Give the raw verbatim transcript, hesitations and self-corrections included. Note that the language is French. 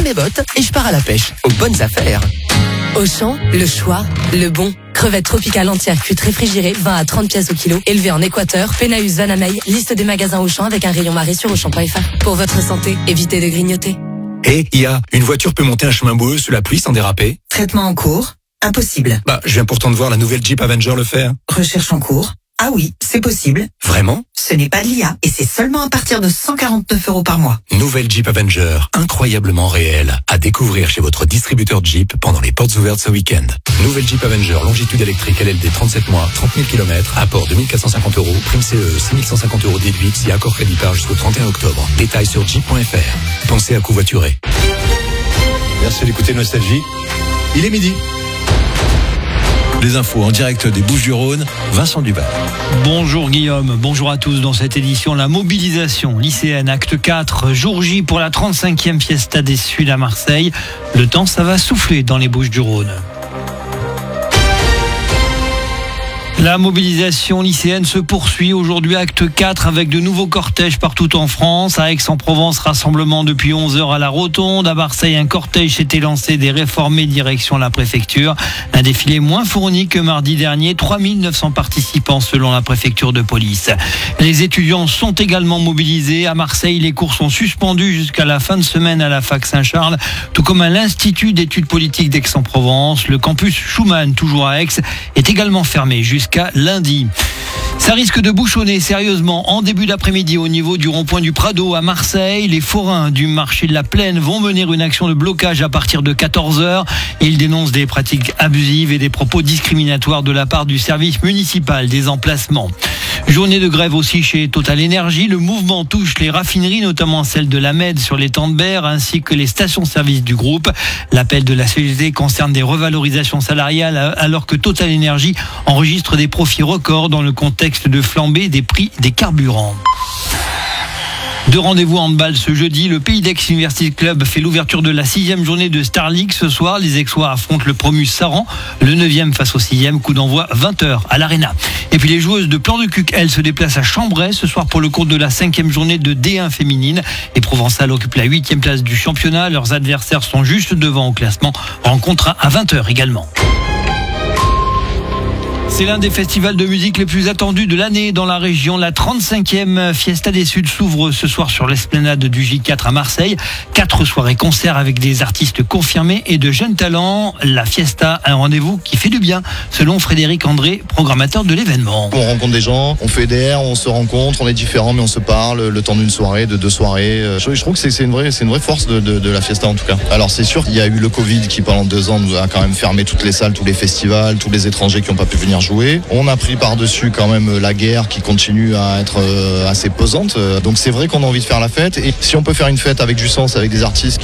mes bottes et je pars à la pêche. Aux bonnes affaires. Auchan, le choix, le bon. Crevettes tropicales entières cuites réfrigérées, vingt à trente pièces au kilo. Élevées en Équateur, Pénaus, Vanamey. Liste des magasins Auchan avec un rayon marée sur auchan point f r. Pour votre santé, évitez de grignoter. Hé, hey, I A, une voiture peut monter un chemin boueux sous la pluie sans déraper? Traitement en cours? Impossible. Bah, je viens pourtant de voir la nouvelle Jeep Avenger le faire. Recherche en cours? Ah oui, c'est possible. Vraiment? Ce n'est pas de l'I A et c'est seulement à partir de cent quarante-neuf euros par mois. Nouvelle Jeep Avenger, incroyablement réelle. À découvrir chez votre distributeur Jeep pendant les portes ouvertes ce week-end. Nouvelle Jeep Avenger, longitude électrique L L D trente-sept mois, trente mille kilomètres, apport deux mille quatre cent cinquante euros, prime C E, six mille cent cinquante euros déduite si accord crédit par jusqu'au trente et un octobre. Détails sur jeep point f r. Pensez à covoiturer. Merci d'écouter Nostalgie. Il est midi. Les infos en direct des Bouches-du-Rhône, Vincent Duval. Bonjour Guillaume, bonjour à tous. Dans cette édition, la mobilisation lycéenne acte quatre, jour J pour la trente-cinquième Fiesta des Suds à Marseille. Le temps, ça va souffler dans les Bouches-du-Rhône. La mobilisation lycéenne se poursuit aujourd'hui, acte quatre, avec de nouveaux cortèges partout en France. À Aix-en-Provence, rassemblement depuis onze heures à la Rotonde. À Marseille, un cortège s'était lancé des réformés direction la préfecture. Un défilé moins fourni que mardi dernier. trois mille neuf cents participants selon la préfecture de police. Les étudiants sont également mobilisés. À Marseille, les cours sont suspendus jusqu'à la fin de semaine à la fac Saint-Charles, tout comme à l'Institut d'études politiques d'Aix-en-Provence. Le campus Schumann, toujours à Aix, est également fermé jusqu'à lundi. Ça risque de bouchonner sérieusement en début d'après-midi au niveau du rond-point du Prado à Marseille. Les forains du marché de la Plaine vont mener une action de blocage à partir de quatorze heures. Ils dénoncent des pratiques abusives et des propos discriminatoires de la part du service municipal des emplacements. Journée de grève aussi chez Total Énergie. Le mouvement touche les raffineries, notamment celle de la Med sur les Temps-de-Berre, ainsi que les stations-service du groupe. L'appel de la C G T concerne des revalorisations salariales alors que Total Énergie enregistre des profits records dans le contexte de flambée des prix des carburants. Deux rendez-vous handball ce jeudi. Le Pays d'Aix University Club fait l'ouverture de la sixième journée de Star League. Ce soir, les Aixois affrontent le promu Saran, le neuvième face au sixième. Coup d'envoi vingt heures à l'Arena. Et puis les joueuses de Plan de Cuc, elles, se déplacent à Chambray ce soir pour le compte de la cinquième journée de D un féminine. Les Provençales occupent la huitième place du championnat. Leurs adversaires sont juste devant au classement. Rencontre à vingt heures également. C'est l'un des festivals de musique les plus attendus de l'année dans la région. La trente-cinquième Fiesta des Suds s'ouvre ce soir sur l'esplanade du J quatre à Marseille. Quatre soirées concerts avec des artistes confirmés et de jeunes talents. La Fiesta, un rendez-vous qui fait du bien, selon Frédéric André, programmateur de l'événement. On rencontre des gens, on fédère, on se rencontre, on est différents mais on se parle le temps d'une soirée, de deux soirées. Je, je trouve que c'est une vraie, c'est une vraie force de, de, de la Fiesta en tout cas. Alors c'est sûr qu'il y a eu le Covid qui pendant deux ans nous a quand même fermé toutes les salles, tous les festivals, tous les étrangers qui n'ont pas pu venir jouer. On a pris par-dessus quand même la guerre qui continue à être assez pesante. Donc c'est vrai qu'on a envie de faire la fête. Et si on peut faire une fête avec du sens, avec des artistes